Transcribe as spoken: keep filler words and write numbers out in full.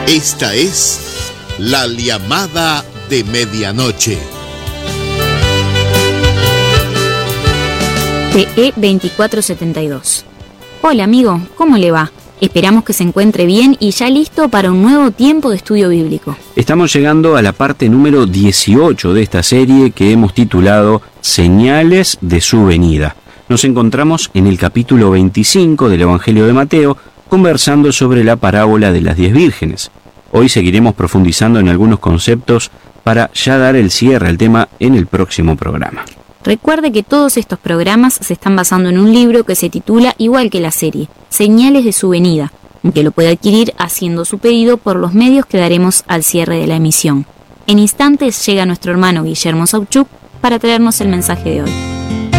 Esta es la llamada de medianoche. T E veinticuatro setenta y dos. Hola amigo, ¿cómo le va? Esperamos que se encuentre bien y ya listo para un nuevo tiempo de estudio bíblico. Estamos llegando a la parte número dieciocho de esta serie que hemos titulado Señales de su venida. Nos encontramos en el capítulo veinticinco del Evangelio de Mateo, conversando sobre la parábola de las diez vírgenes. Hoy seguiremos profundizando en algunos conceptos para ya dar el cierre al tema en el próximo programa. Recuerde que todos estos programas se están basando en un libro que se titula igual que la serie, Señales de su venida, que lo puede adquirir haciendo su pedido por los medios que daremos al cierre de la emisión. En instantes llega nuestro hermano Guillermo Sauchuk para traernos el mensaje de hoy.